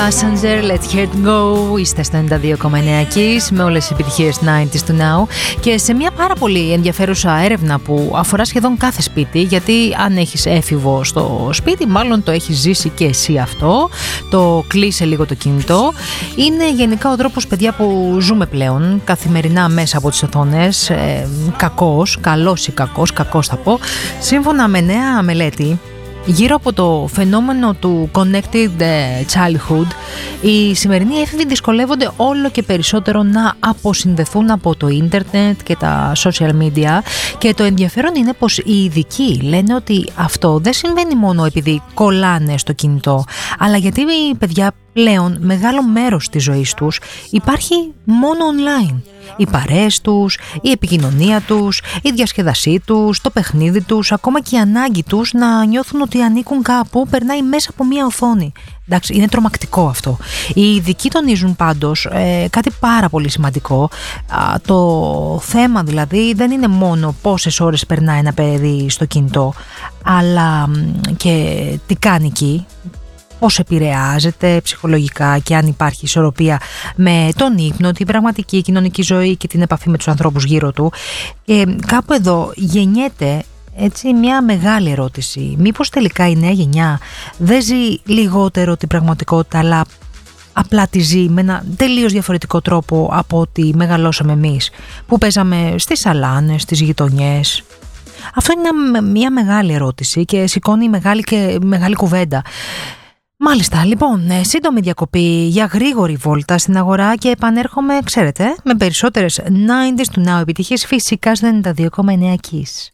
Passenger, Let's Hear It Go. Είστε στο 92,9 Kiss με όλες τις επιτυχίες 90s του Now. Και σε μια πάρα πολύ ενδιαφέρουσα έρευνα που αφορά σχεδόν κάθε σπίτι, γιατί αν έχεις έφηβο στο σπίτι, μάλλον το έχεις ζήσει και εσύ αυτό. Το κλείσε λίγο το κινητό. Είναι γενικά ο τρόπος, παιδιά, που ζούμε πλέον καθημερινά μέσα από τις οθόνες. Καλός ή κακός θα πω. Σύμφωνα με νέα μελέτη γύρω από το φαινόμενο του Connected Childhood, οι σημερινοί έφηβοι δυσκολεύονται όλο και περισσότερο να αποσυνδεθούν από το ίντερνετ και τα social media, και το ενδιαφέρον είναι πως οι ειδικοί λένε ότι αυτό δεν συμβαίνει μόνο επειδή κολλάνε στο κινητό, αλλά γιατί οι παιδιά πλέον μεγάλο μέρος της ζωής τους υπάρχει μόνο online. Οι παρέες τους, η επικοινωνία τους, η διασκεδασή τους, το παιχνίδι τους, ακόμα και η ανάγκη τους να νιώθουν ότι ανήκουν κάπου περνάει μέσα από μια οθόνη. Εντάξει, είναι τρομακτικό αυτό. Οι ειδικοί τονίζουν πάντως κάτι πάρα πολύ σημαντικό. Το θέμα δηλαδή δεν είναι μόνο πόσες ώρες περνάει ένα παιδί στο κινητό, αλλά και τι κάνει εκεί, πώς επηρεάζεται ψυχολογικά και αν υπάρχει ισορροπία με τον ύπνο, την πραγματική κοινωνική ζωή και την επαφή με τους ανθρώπους γύρω του. Και κάπου εδώ γεννιέται έτσι μια μεγάλη ερώτηση. Μήπως τελικά η νέα γενιά δεν ζει λιγότερο την πραγματικότητα, αλλά απλά τη ζει με ένα τελείως διαφορετικό τρόπο από ότι μεγαλώσαμε εμείς, που παίζαμε στις σαλάνες, στις γειτονιές? Αυτό είναι μια μεγάλη ερώτηση και σηκώνει μεγάλη κουβέντα. Μάλιστα, λοιπόν, σύντομη διακοπή για γρήγορη βόλτα στην αγορά και επανέρχομαι, ξέρετε, με περισσότερες 90s του Now επιτυχίες, φυσικά στο 92,9 Kiss.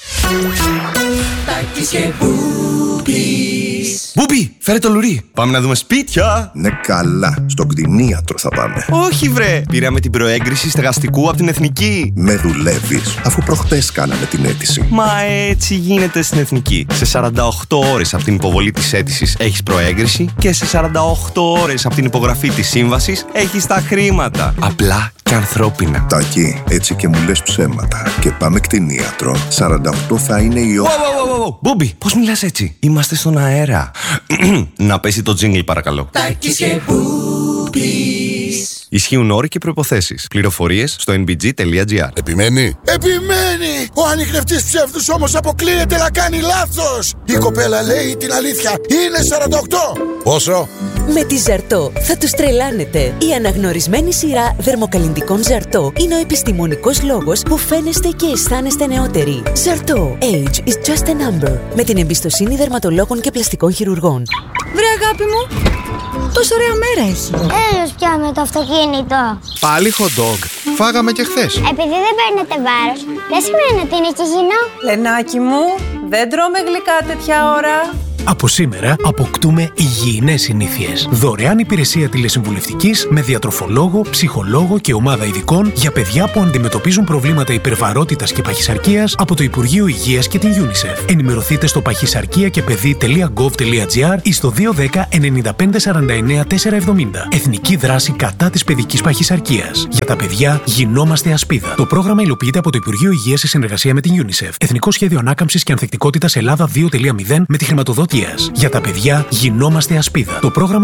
Μπούμπι, φέρε το λουρί. Πάμε να δούμε σπίτια. Ναι, καλά. Στον κτηνίατρο θα πάμε. Όχι, βρε. Πήραμε την προέγκριση στεγαστικού από την Εθνική. Με δουλεύεις, αφού προχτές κάναμε την αίτηση. Μα έτσι γίνεται στην Εθνική. Σε 48 ώρες από την υποβολή της αίτησης έχεις προέγκριση και σε 48 ώρες από την υπογραφή της σύμβασης έχεις τα χρήματα. Απλά και ανθρώπινα. Τάκη, έτσι και μου λες ψέματα. Και πάμε κτηνίατρο. 48 θα είναι η ώρα. Μπούμπι, πώς μιλάς έτσι? Είμαστε στον αέρα. Να πέσει το τζίνγκλ, παρακαλώ. Τάκης και Μπούπης. Ισχύουν όροι και προϋποθέσεις. Πληροφορίες στο nbg.gr. Επιμένει. Ο ανιχνευτής ψεύδους όμως αποκλείεται να κάνει λάθος. Η κοπέλα λέει την αλήθεια. Είναι 48. Πόσο? Με τη Ζαρτό θα τους τρελάνετε. Η αναγνωρισμένη σειρά δερμοκαλλυντικών Ζαρτό είναι ο επιστημονικός λόγος που φαίνεστε και αισθάνεστε νεότεροι. Ζαρτό. Age is just a number. Με την εμπιστοσύνη δερματολόγων και πλαστικών χειρουργών. Βρε αγάπη μου, τόσο ωραία μέρα έχει. Έλος πια με το αυτοκίνητο. Πάλι hot dog. Φάγαμε και χθες. Επειδή δεν παίρνετε βάρος, δεν σημαίνει ότι είναι και υγιεινό. Λενάκι μου, δεν τρώμε γλυκά τέτοια ώρα. Από σήμερα αποκτούμε υγιεινές συνήθειες. Δωρεάν υπηρεσία τηλεσυμβουλευτικής με διατροφολόγο, ψυχολόγο και ομάδα ειδικών για παιδιά που αντιμετωπίζουν προβλήματα υπερβαρότητας και παχυσαρκίας από το Υπουργείο Υγείας και την UNICEF. Ενημερωθείτε στο pachisarkiakepedi.gov.gr ή στο 210 95 49 470. Εθνική δράση κατά της παιδικής παχυσαρκίας. Για τα παιδιά γινόμαστε ασπίδα. Το πρόγραμμα υλοποιείται από το Υπουργείο Υγείας σε συνεργασία με την UNICEF. Εθνικό Σχέδιο Ανάκαμψης και Ανθεκτικότητας Ελλάδα 2.0 με τη χρηματοδότηση. Για τα παιδιά γινόμαστε ασπίδα. Το πρόγραμμα